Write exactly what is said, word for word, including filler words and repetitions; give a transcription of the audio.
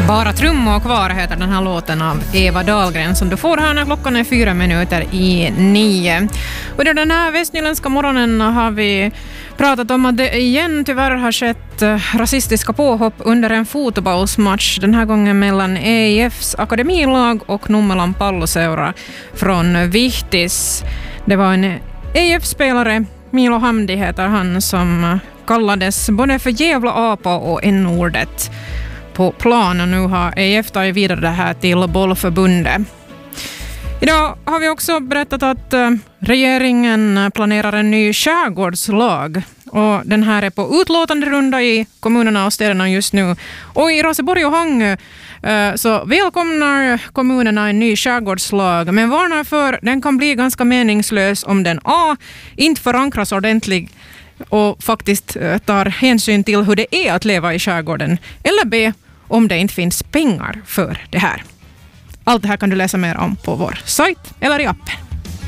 Bara trummor kvar heter den här låten av Eva Dahlgren som du får här när klockan är fyra minuter i nio. Och den här västnyländska morgonen har vi pratat om att det igen tyvärr har skett rasistiska påhopp under en fotbollsmatch. Den här gången mellan E I F:s akademilag och Nummelan Palloseura från Vihtis. Det var en E I F-spelare, Milo Hamdi heter han, som kallades både för jävla apa och n-ordet på plan, och nu har E I F tagit vidare det här till bollförbundet. Idag har vi också berättat att regeringen planerar en ny skärgårdslag, och den här är på utlåtande runda i kommunerna och städerna just nu. Och i Raseborg och Hangö så välkomnar kommunerna en ny skärgårdslag, men varnar för den kan bli ganska meningslös om den A inte förankras ordentligt och faktiskt tar hänsyn till hur det är att leva i skärgården, eller B om det inte finns pengar för det här. Allt det här kan du läsa mer om på vår sajt eller i appen.